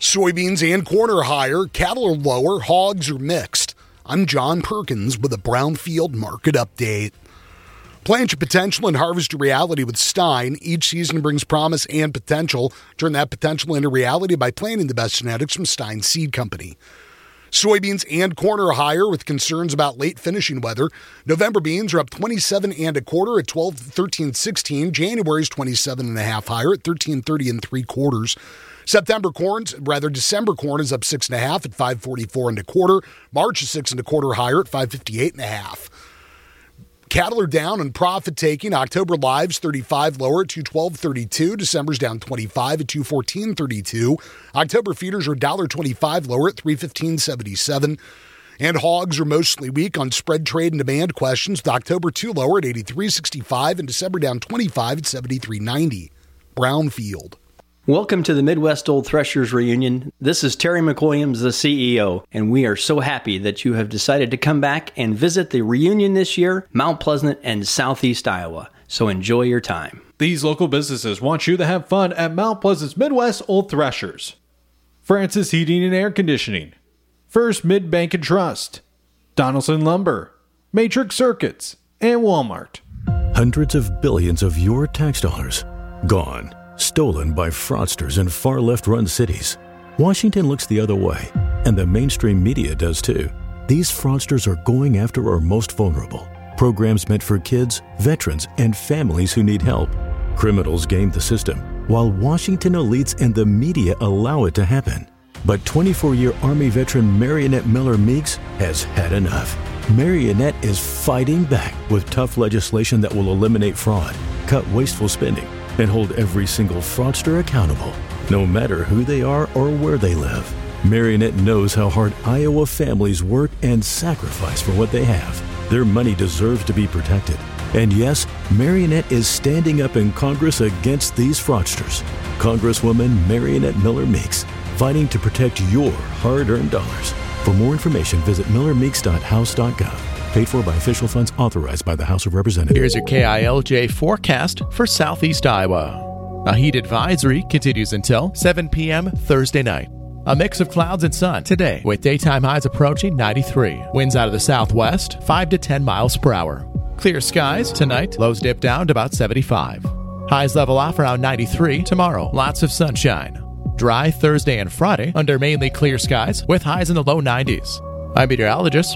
Soybeans and corn are higher, cattle are lower, hogs are mixed. I'm John Perkins with a Brownfield Market Update. Plant your potential and harvest your reality with Stein. Each season brings promise and potential. Turn that potential into reality by planting the best genetics from Stein Seed Company. Soybeans and corn are higher with concerns about late finishing weather. November beans are up 27 and a quarter at 12.13.16. January's 27 and a half higher at 13.30 and 3/4. December corn is up 6.5 at 5.44 and a quarter. March is 6 and a quarter higher at 5.58 and a half. Cattle are down in profit taking. October lives 35 lower at 212.32. December's down 25 at 214.32. October feeders are $1.25 lower at 315.77. And hogs are mostly weak on spread trade and demand questions, with October 2 lower at 83.65 and December down 25 at 73.90. Brownfield. Welcome to the Midwest Old Threshers Reunion. This is Terry McWilliams, the CEO, and we are so happy that you have decided to come back and visit the reunion this year, Mount Pleasant and Southeast Iowa. So enjoy your time. These local businesses want you to have fun at Mount Pleasant's Midwest Old Threshers. Francis Heating and Air Conditioning, First Mid-Bank and Trust, Donaldson Lumber, Matrix Circuits, and Walmart. Hundreds of billions of your tax dollars gone. Stolen by fraudsters in far left-run cities. Washington looks the other way, and the mainstream media does too. These fraudsters are going after our most vulnerable. Programs meant for kids, veterans, and families who need help. Criminals game the system, while Washington elites and the media allow it to happen. But 24-year Army veteran Marionette Miller Meeks has had enough. Marionette is fighting back with tough legislation that will eliminate fraud, cut wasteful spending, and hold every single fraudster accountable, no matter who they are or where they live. Marionette knows how hard Iowa families work and sacrifice for what they have. Their money deserves to be protected. And yes, Marionette is standing up in Congress against these fraudsters. Congresswoman Marionette Miller Meeks, fighting to protect your hard-earned dollars. For more information, visit millermeeks.house.gov. Paid for by official funds authorized by the House of Representatives. Here's your KILJ forecast for Southeast Iowa. A heat advisory continues until 7 p.m. Thursday night. A mix of clouds and sun today, with daytime highs approaching 93. Winds out of the southwest, 5 to 10 miles per hour. Clear skies tonight, lows dip down to about 75. Highs level off around 93 tomorrow. Lots of sunshine. Dry Thursday and Friday under mainly clear skies with highs in the low 90s. I'm meteorologist